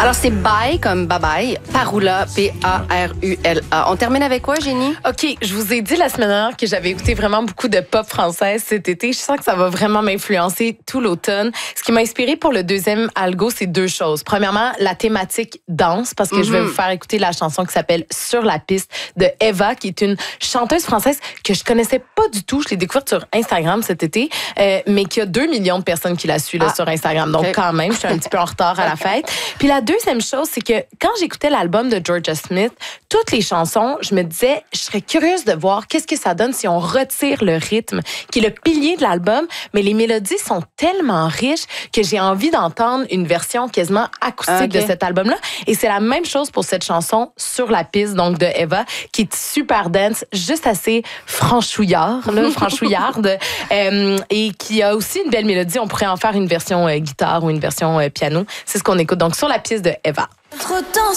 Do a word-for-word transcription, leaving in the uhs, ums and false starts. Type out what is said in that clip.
Alors, c'est bye comme bye-bye, Parula, P A R U L A. On termine avec quoi, Génie? OK, je vous ai dit la semaine dernière que j'avais écouté vraiment beaucoup de pop française cet été. Je sens que ça va vraiment m'influencer tout l'automne. Ce qui m'a inspiré pour le deuxième algo, c'est deux choses. Premièrement, la thématique danse, parce que mm-hmm. je vais vous faire écouter la chanson qui s'appelle Sur la piste de Eva, qui est une chanteuse française que je connaissais pas du tout. Je l'ai découverte sur Instagram cet été, euh, mais qui a deux millions de personnes qui la suivent là, ah, sur Instagram. Donc, okay. quand même, je suis un petit peu en retard à la fête. Puis la deuxième chose, c'est que quand j'écoutais l'album de Georgia Smith, toutes les chansons, je me disais, je serais curieuse de voir qu'est-ce que ça donne si on retire le rythme, qui est le pilier de l'album, mais les mélodies sont tellement riches que j'ai envie d'entendre une version quasiment acoustique okay. de cet album-là. Et c'est la même chose pour cette chanson Sur la piste, donc de Eva, qui est super dance, juste assez franchouillard, là, franchouillarde, euh, et qui a aussi une belle mélodie. On pourrait en faire une version euh, guitare ou une version euh, piano. C'est ce qu'on écoute donc Sur la piste de Eva.